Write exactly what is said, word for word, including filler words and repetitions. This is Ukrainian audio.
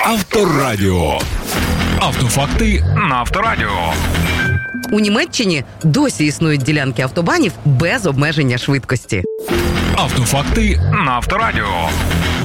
Авторадіо. Автофакти на Авторадіо. У Німеччині досі існують ділянки автобанів без обмеження швидкості. Автофакти на Авторадіо.